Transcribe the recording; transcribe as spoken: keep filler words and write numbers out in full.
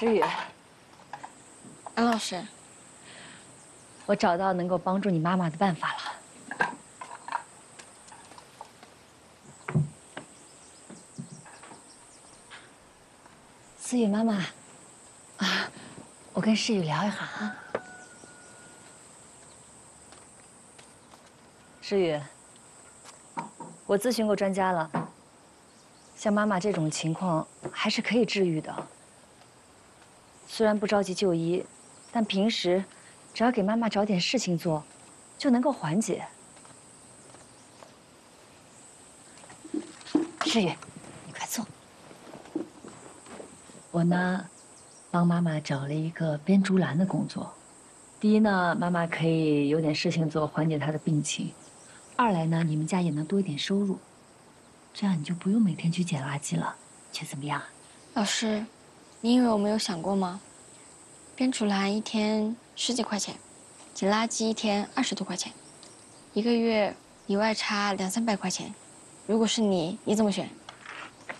诗雨， 安老师， 我找到能够帮助你妈妈的办法了。思雨妈妈，啊，我跟诗雨聊一下啊。诗雨，我咨询过专家了，像妈妈这种情况还是可以治愈的。虽然不着急就医，但平时只要给妈妈找点事情做，就能够缓解。诗雨，你快坐。我呢，帮妈妈找了一个编竹篮的工作。第一呢，妈妈可以有点事情做，缓解她的病情；二来呢，你们家也能多一点收入，这样你就不用每天去捡垃圾了。觉得怎么样？ 老师，你以为我没有想过吗？编竹篮一天十几块钱，捡垃圾一天二十多块钱，一个月里外差两三百块钱。如果是你，你怎么选？